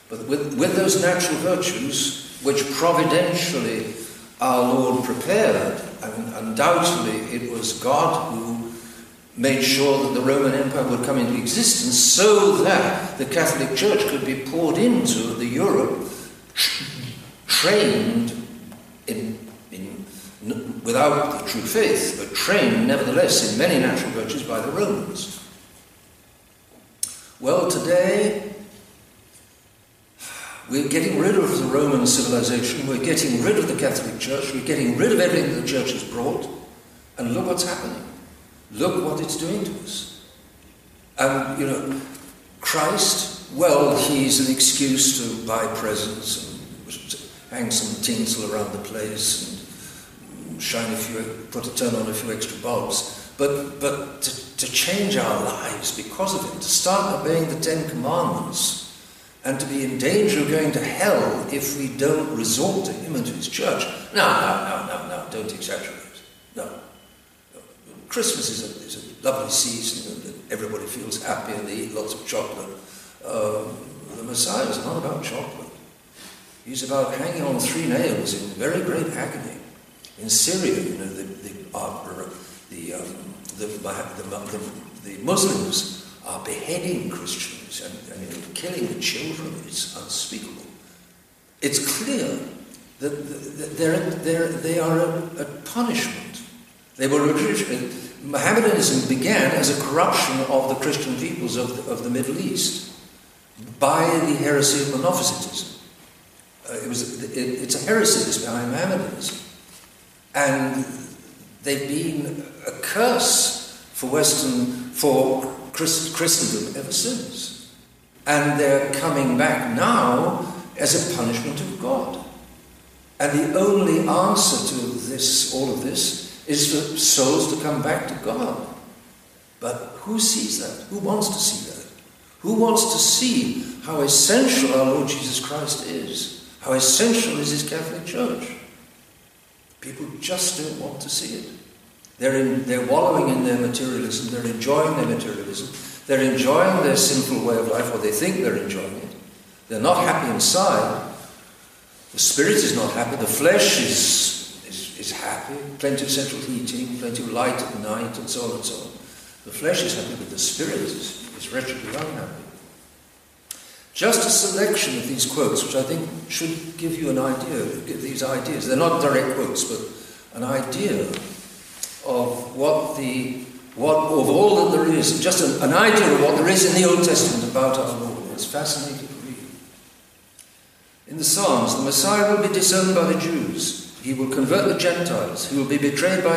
But with those natural virtues, which providentially our Lord prepared, and undoubtedly it was God who made sure that the Roman Empire would come into existence so that the Catholic Church could be poured into the Europe, trained without the true faith, but trained nevertheless in many natural virtues by the Romans. Well, today we're getting rid of the Roman civilization, we're getting rid of the Catholic Church, we're getting rid of everything that the Church has brought, and look what's happening. Look what it's doing to us. And, Christ, well, he's an excuse to buy presents and hang some tinsel around the place and turn on a few extra bulbs. But to change our lives because of it, to start obeying the Ten Commandments, and to be in danger of going to hell if we don't resort to him and to his church. No, don't exaggerate. No. Christmas is a lovely season and everybody feels happy and they eat lots of chocolate. The Messiah is not about chocolate. He's about hanging on 3 nails in very great agony. In Syria, the Muslims are beheading Christians and killing the children. It's unspeakable. It's clear that they are a punishment. They were Mohammedanism began as a corruption of the Christian peoples of the Middle East by the heresy of Monophysitism. It's a heresy that's behind Mohammedanism. And they've been a curse for Christendom ever since. And they're coming back now as a punishment of God. And the only answer to all of this, is for souls to come back to God. But who sees that? Who wants to see that? Who wants to see how essential our Lord Jesus Christ is? How essential is his Catholic Church? People just don't want to see it. They're wallowing in their materialism. They're enjoying their materialism. They're enjoying their sinful way of life, or they think they're enjoying it. They're not happy inside. The spirit is not happy. The flesh is happy. Plenty of central heating, plenty of light at night, and so on and so on. The flesh is happy, but the spirit is wretchedly unhappy. Just a selection of these quotes, which I think should give you an idea, give these ideas. They're not direct quotes, but an idea of of all that there is, just an idea of what there is in the Old Testament about our Lord. It's fascinating to read. In the Psalms, the Messiah will be disowned by the Jews. He will convert the Gentiles. He will be betrayed by